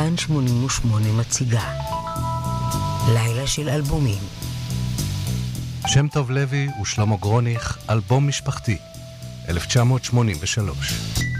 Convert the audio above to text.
כאן 88 מציגה לילה של אלבומים. שם טוב לוי ושלמה גרוניך, אלבום משפחתי, 1983.